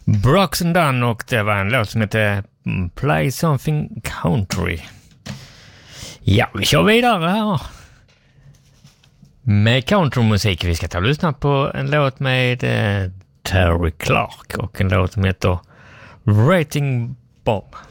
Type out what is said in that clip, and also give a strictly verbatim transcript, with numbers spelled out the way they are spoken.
Brooks and Dunn, och det var en låt som heter Play Something Country. Ja, vi kör vidare här med countrymusik. Vi ska ta och lyssna på en låt med eh, Terry Clark och en låt som heter Rating Bob.